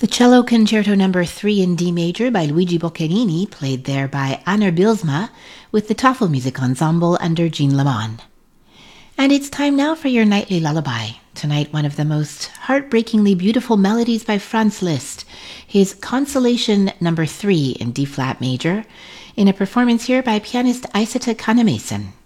The Cello Concerto Number 3 in D major by Luigi Boccherini, played there by Anner Bylsma with the Tafelmusik Ensemble under Jean Lamond. And it's time now for your nightly lullaby. Tonight, one of the most heartbreakingly beautiful melodies by Franz Liszt, his Consolation Number 3 in D-flat major, in a performance here by pianist Isata Kannemason.